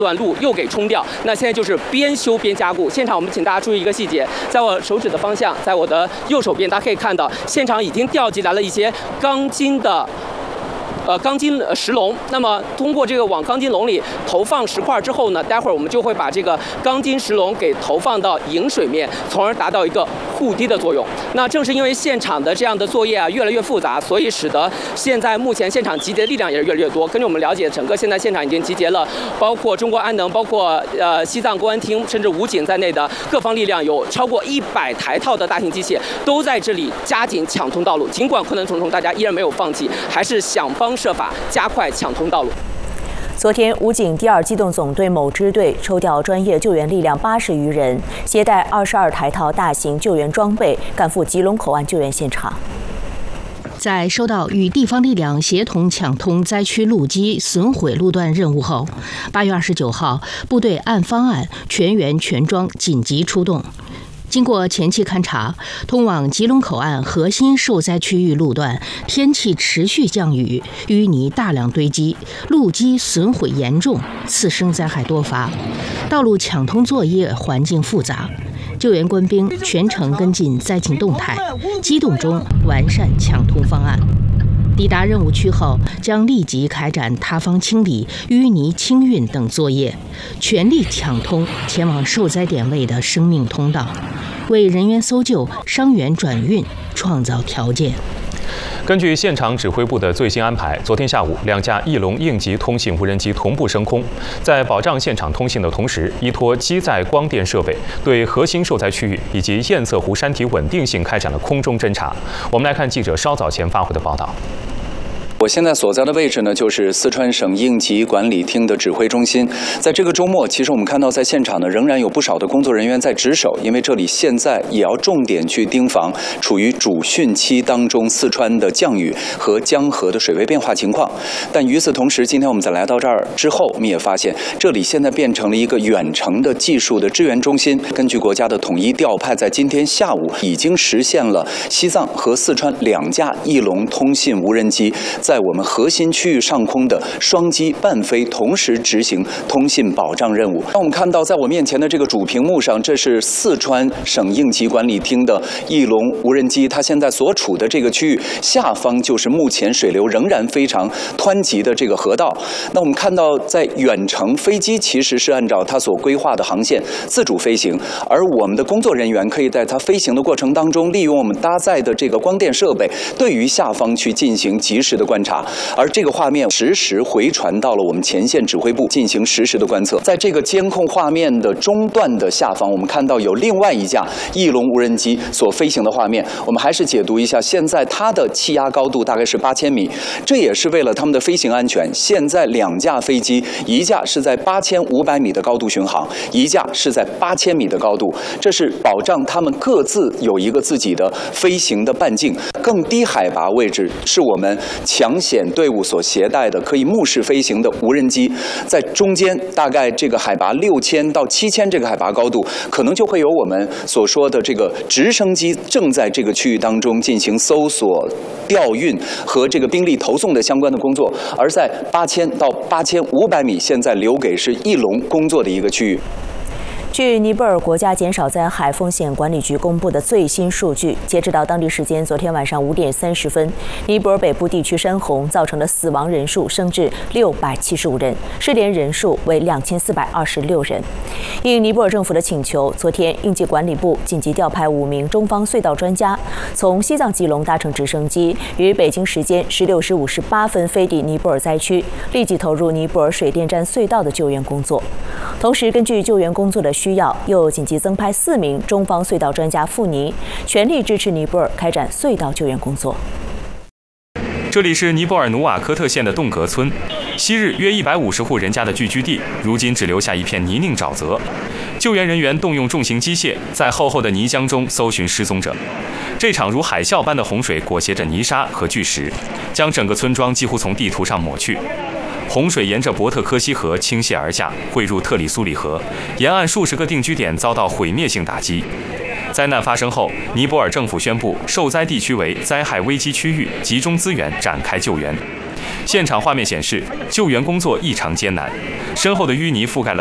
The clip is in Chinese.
段路又给冲掉。那现在就是边修边加固。现场我们请大家注意一个细节，在我手指的方向，在我的右手边，大家可以看到，现场已经调集来了一些钢筋石笼。那么通过这个往钢筋笼里投放石块之后呢，待会儿我们就会把这个钢筋石笼给投放到引水面，从而达到一个护堤的作用。那正是因为现场的这样的作业越来越复杂，所以使得目前现场集结的力量也是越来越多。根据我们了解，整个现在现场已经集结了包括中国安能、包括西藏公安厅，甚至武警在内的各方力量，有超过100台套的大型机械都在这里加紧抢通道路。尽管困难重重，大家依然没有放弃，还是想方设法加快抢通道路。 昨天，武警第2机动总队某支队抽调专业救援力量80余人，携带22台套大型救援装备，赶赴吉隆口岸救援现场。 在收到与地方力量协同抢通灾区路基损毁路段任务后，8月29号，部队按方案全员全装紧急出动。经过前期勘查，通往吉隆口岸核心受灾区域路段天气持续降雨，淤泥大量堆积，路基损毁严重，次生灾害多发，道路抢通作业环境复杂。救援官兵全程跟进灾情动态，机动中完善抢通方案。抵达任务区后，将立即开展塌方清理、淤泥清运等作业，全力抢通前往受灾点位的生命通道，为人员搜救、伤员转运创造条件。 根据现场指挥部的最新安排，昨天下午2架翼龙应急通信无人机同步升空，在保障现场通信的同时，依托机载光电设备，对核心受灾区域以及堰塞湖山体稳定性开展了空中侦察。我们来看记者稍早前发回的报道。 我现在所在的位置呢，就是四川省应急管理厅的指挥中心。在这个周末，其实我们看到在现场呢，仍然有不少的工作人员在值守，因为这里现在也要重点去盯防处于主汛期当中四川的降雨和江河的水位变化情况。但与此同时，今天我们在来到这儿之后，我们也发现这里现在变成了一个远程的技术的支援中心。根据国家的统一调派，在今天下午已经实现了西藏和四川2架翼龙通信无人机在我们核心区域上空的双机伴飞，同时执行通信保障任务。那我们看到，在我面前的这个主屏幕上，这是四川省应急管理厅的翼龙无人机，它现在所处的这个区域下方就是目前水流仍然非常湍急的这个河道。那我们看到，在远程飞机其实是按照它所规划的航线自主飞行，而我们的工作人员可以在它飞行的过程当中，利用我们搭载的这个光电设备，对于下方去进行及时的观察，而这个画面实时回传到了我们前线指挥部进行实时的观测。在这个监控画面的中段的下方，我们看到有另外一架翼龙无人机所飞行的画面。我们还是解读一下，现在它的气压高度大概是8000米，这也是为了他们的飞行安全。现在2架飞机，一架是在8500米的高度巡航，一架是在8000米的高度，这是保障他们各自有一个自己的飞行的半径。更低海拔位置是我们抢险队伍所携带的可以目视飞行的无人机，在中间大概这个海拔6000到7000这个海拔高度，可能就会有我们所说的这个直升机正在这个区域当中进行搜索、调运和这个兵力投送的相关的工作。而在8000到8500米，现在留给是翼龙工作的一个区域。 据尼泊尔国家减少灾害风险管理局公布的最新数据，截止到当地时间昨天晚上5点30分，尼泊尔北部地区山洪造成的死亡人数升至675人，失联人数为2426人。应尼泊尔政府的请求，昨天应急管理部紧急调派5名中方隧道专家，从西藏吉隆搭乘直升机，于北京时间16时58分飞抵尼泊尔灾区，立即投入尼泊尔水电站隧道的救援工作。同时，根据救援工作的需要，又紧急增派4名中方隧道专家赴尼，全力支持尼泊尔开展隧道救援工作。 这里是尼泊尔努瓦科特县的洞格村，昔日约150户人家的聚居地，如今只留下一片泥泞沼泽。救援人员动用重型机械，在厚厚的泥浆中搜寻失踪者。这场如海啸般的洪水裹挟着泥沙和巨石，将整个村庄几乎从地图上抹去。洪水沿着伯特科西河倾泻而下，汇入特里苏里河，沿岸数十个定居点遭到毁灭性打击。灾难发生后，尼泊尔政府宣布受灾地区为灾害危机区域，集中资源展开救援。 现场画面显示，救援工作异常艰难，身后的淤泥覆盖了